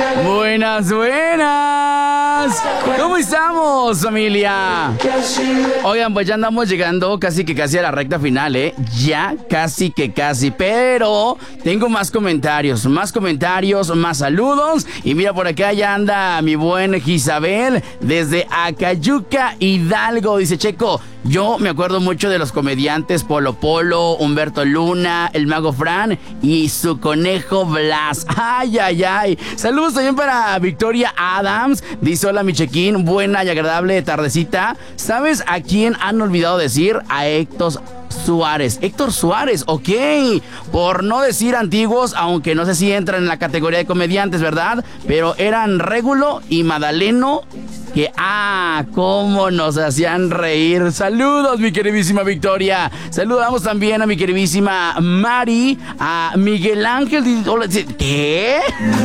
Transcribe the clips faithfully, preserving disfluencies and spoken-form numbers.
Buenas, buenas. ¿Cómo estamos, familia? Oigan, pues ya andamos llegando casi que casi a la recta final, ¿eh? Ya casi que casi, pero tengo más comentarios, más comentarios, más saludos. Y mira, por acá ya anda mi buen Isabel desde Acayuca, Hidalgo. Dice, Checo, yo me acuerdo mucho de los comediantes Polo Polo, Humberto Luna, el Mago Fran y su conejo Blas. Ay, ay, ay. Saludos también para Victoria Adams. Dice, hola, mi Chequín, buena y agradable tardecita. ¿Sabes a quién han olvidado decir? A Héctor Suárez. Héctor Suárez, ok. Por no decir antiguos, aunque no sé si entran en la categoría de comediantes, ¿verdad? Pero eran Régulo y Madaleno, que, ah, cómo nos hacían reír. Saludos, mi queridísima Victoria. Saludamos también a mi queridísima Mari, a Miguel Ángel. ¿Qué?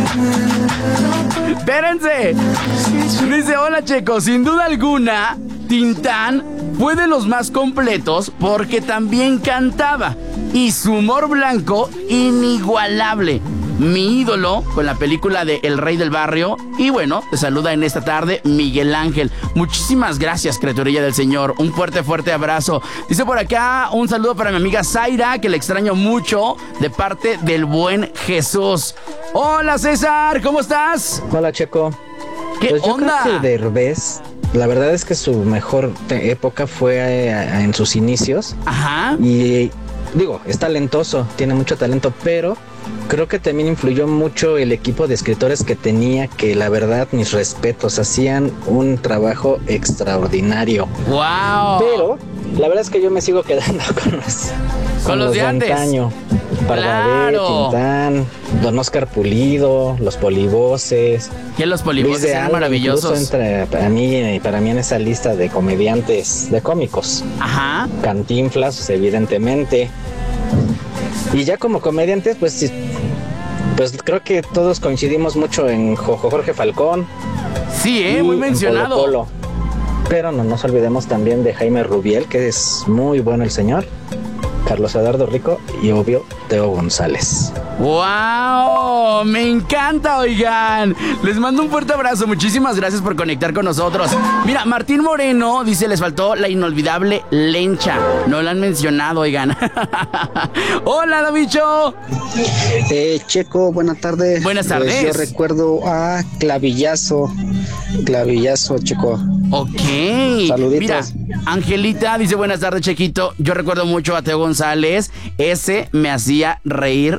Espérense. Dice, hola, Checo, sin duda alguna, Tintán fue de los más completos porque también cantaba y su humor blanco inigualable. Mi ídolo con la película de El Rey del Barrio. Y bueno, te saluda en esta tarde Miguel Ángel. Muchísimas gracias, criaturilla del Señor. Un fuerte, fuerte abrazo. Dice por acá un saludo para mi amiga Zaira, que le extraño mucho, de parte del buen Jesús. Hola, César, ¿cómo estás? Hola, Checo. ¿Qué pues yo onda? Creo que Derbez, la verdad es que su mejor te- época fue eh, en sus inicios. Ajá. Y digo, es talentoso, tiene mucho talento, pero creo que también influyó mucho el equipo de escritores que tenía, que la verdad, mis respetos, hacían un trabajo extraordinario. Wow. Pero la verdad es que yo me sigo quedando con los, Con los de antes. antaño. Barbadé, Claro. Tintán, Don Oscar Pulido, los Polivoces. Que los Luis polivoces de eran Alba maravillosos. incluso entra para mí, para mí en esa lista de comediantes, de cómicos. Ajá. Cantinflas, evidentemente. Y ya como comediantes, pues sí, pues creo que todos coincidimos mucho en Jojo Jorge Falcón. Sí, eh, y muy en mencionado. Polo Polo. Pero no nos olvidemos también de Jaime Rubiel, que es muy bueno el señor. Carlos Eduardo Rico y obvio Teo González. ¡Wow! Me encanta, oigan. Les mando un fuerte abrazo. Muchísimas gracias por conectar con nosotros. Mira, Martín Moreno dice, les faltó la inolvidable Lencha. No la han mencionado, oigan. Hola, Davicho. Eh, Checo, buenas tardes. Buenas Pues tardes. yo recuerdo a Clavillazo. Clavillazo, Checo. Ok. Saluditos. Mira, Angelita dice, buenas tardes, Chequito. Yo recuerdo mucho a Teo González. Ese me hacía reír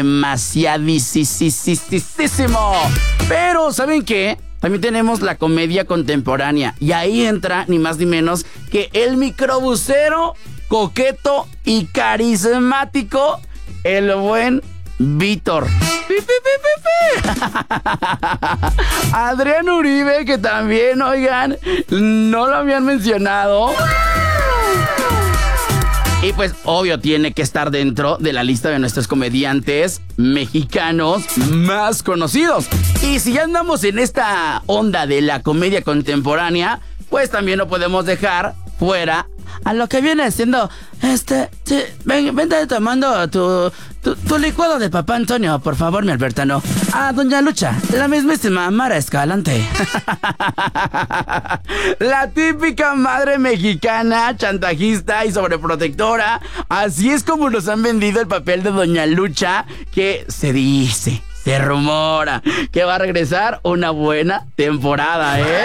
demasiadísimo. Pero, ¿saben qué? También tenemos la comedia contemporánea. Y ahí entra ni más ni menos que el microbusero, coqueto y carismático, el buen Víctor. Pi, pi, pi, pi, pi. Adrián Uribe, que también, oigan, no lo habían mencionado. Y pues, obvio, tiene que estar dentro de la lista de nuestros comediantes mexicanos más conocidos. Y si ya andamos en esta onda de la comedia contemporánea, pues también no podemos dejar fuera a lo que viene siendo, este, sí, ven, vente tomando tu, tu, tu licuado de Papá Antonio, por favor, mi Albertano. A Doña Lucha, la mismísima Mara Escalante. La típica madre mexicana, chantajista y sobreprotectora. Así es como nos han vendido el papel de Doña Lucha, que se dice, se rumora, que va a regresar una buena temporada, ¿eh?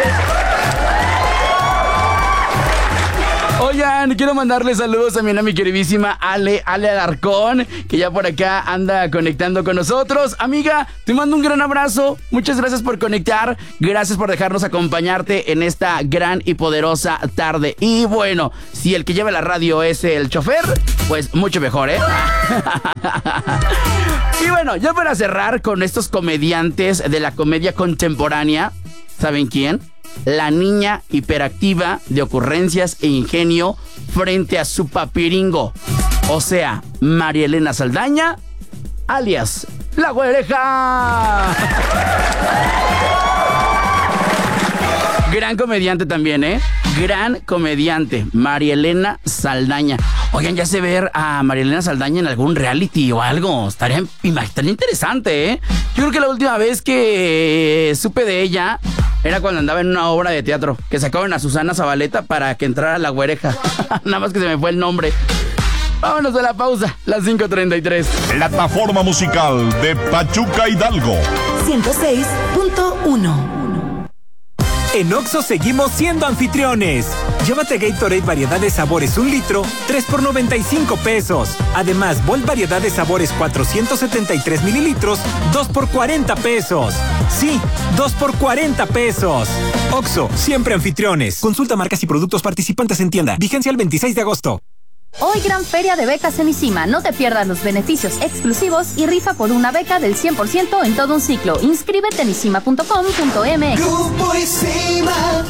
Oigan, quiero mandarle saludos también a mi queridísima Ale, Ale Alarcón, que ya por acá anda conectando con nosotros. Amiga, te mando un gran abrazo. Muchas gracias por conectar. Gracias por dejarnos acompañarte en esta gran y poderosa tarde. Y bueno, si el que lleva la radio es el chofer, pues mucho mejor, ¿eh? Y bueno, ya para cerrar con estos comediantes de la comedia contemporánea, ¿saben quién? La niña hiperactiva de ocurrencias e ingenio frente a su papiringo. O sea, María Elena Saldaña, alias La Güereja. Gran comediante también, ¿eh? Gran comediante, María Elena Saldaña. Oigan, ya sé ver a Marielena Saldaña en algún reality o algo. Estaría, estaría interesante, ¿eh? Yo creo que la última vez que supe de ella era cuando andaba en una obra de teatro, que sacaron a Susana Zabaleta para que entrara a la güereja. Nada más que se me fue el nombre. Vámonos a la pausa, las cinco treinta y tres. Plataforma musical de Pachuca Hidalgo. ciento seis punto uno. En Oxxo seguimos siendo anfitriones. Llévate Gatorade variedad de sabores un litro, tres por noventa y cinco pesos. Además, Volt variedad de sabores cuatrocientos setenta y tres mililitros, dos por cuarenta pesos. Sí, dos por cuarenta pesos. Oxxo, siempre anfitriones. Consulta marcas y productos participantes en tienda. Vigencia el veintiséis de agosto. Hoy gran feria de becas en ICIMA. No te pierdas los beneficios exclusivos y rifa por una beca del cien por ciento en todo un ciclo. Inscríbete en isima punto com punto m x. Grupo ICIMA.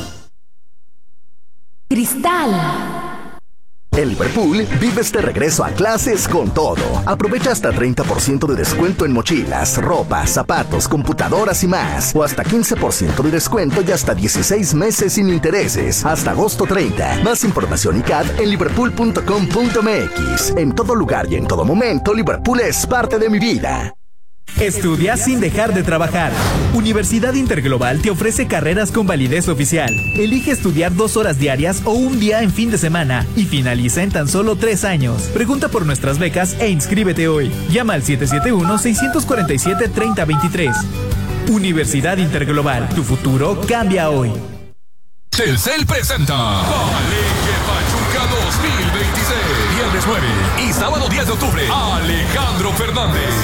Cristal. En Liverpool vives de regreso a clases con todo. Aprovecha hasta treinta por ciento de descuento en mochilas, ropa, zapatos, computadoras y más. O hasta quince por ciento de descuento y hasta dieciséis meses sin intereses. Hasta agosto treinta. Más información y C A D en liverpool punto com punto m x. En todo lugar y en todo momento, Liverpool es parte de mi vida. Estudia sin dejar de trabajar. Universidad Interglobal te ofrece carreras con validez oficial. Elige estudiar dos horas diarias o un día en fin de semana y finaliza en tan solo tres años. Pregunta por nuestras becas e inscríbete hoy. Llama al siete siete uno, seis cuatro siete, tres cero dos tres. Universidad Interglobal, tu futuro cambia hoy. Telcel presenta Palenque Pachuca dos mil veintiséis. Viernes nueve y sábado diez de octubre. Alejandro Fernández.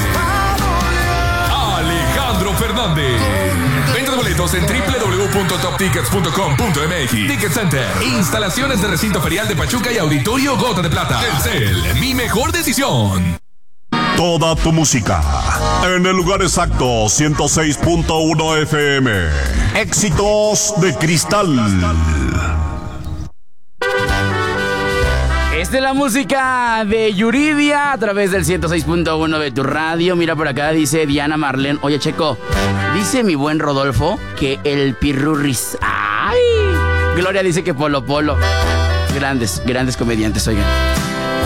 Alejandro Fernández. Venta de boletos en doble u doble u doble u punto top tickets punto com punto m x. Ticket Center. Instalaciones de recinto ferial de Pachuca y Auditorio Gota de Plata. Telcel, mi mejor decisión. Toda tu música en el lugar exacto, ciento seis punto uno F M. Éxitos de Cristal. Esta es la música de Yuridia a través del ciento seis punto uno de tu radio. Mira por acá, dice Diana Marlene. Oye, Checo, dice mi buen Rodolfo que el Pirurris. ¡Ay! Gloria dice que Polo Polo. Grandes, grandes comediantes, oigan.